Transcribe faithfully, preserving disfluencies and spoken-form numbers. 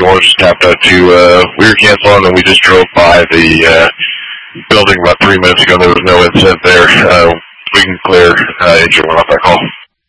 one just tapped out to, uh, we were canceling and we just drove by the, uh, building about three minutes ago. There was no incident there. Uh, we can clear, uh, engine one off that call.